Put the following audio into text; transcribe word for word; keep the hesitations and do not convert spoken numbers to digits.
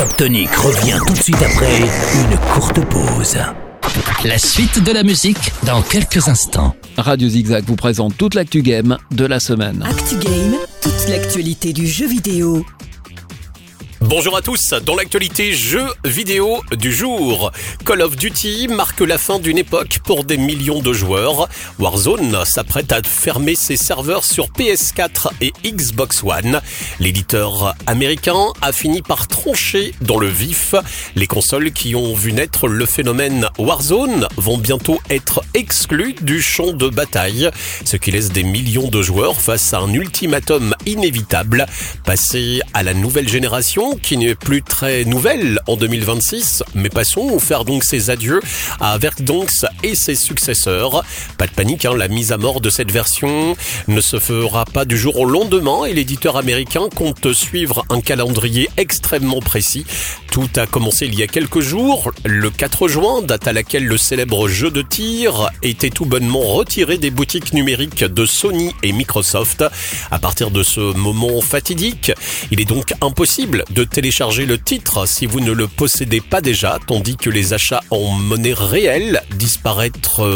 Top Tonic revient tout de suite après une courte pause. La suite de la musique dans quelques instants. Radio Zigzag vous présente toute l'actu game de la semaine. Actu Game, toute l'actualité du jeu vidéo. Bonjour à tous, dans l'actualité jeux vidéo du jour. Call of Duty marque la fin d'une époque pour des millions de joueurs. Warzone s'apprête à fermer ses serveurs sur P S quatre et Xbox One. L'éditeur américain a fini par trancher dans le vif. Les consoles qui ont vu naître le phénomène Warzone vont bientôt être exclues du champ de bataille, ce qui laisse des millions de joueurs face à un ultimatum inévitable. Passer à la nouvelle génération, qui n'est plus très nouvelle en deux mille vingt-six, mais passons faire donc ses adieux à Verdansk et ses successeurs. Pas de panique, hein, la mise à mort de cette version ne se fera pas du jour au lendemain et l'éditeur américain compte suivre un calendrier extrêmement précis. Tout a commencé il y a quelques jours, le quatre juin, date à laquelle le célèbre jeu de tir était tout bonnement retiré des boutiques numériques de Sony et Microsoft. À partir de ce moment fatidique, il est donc impossible de télécharger le titre si vous ne le possédez pas déjà, tandis que les achats en monnaie réelle disparaître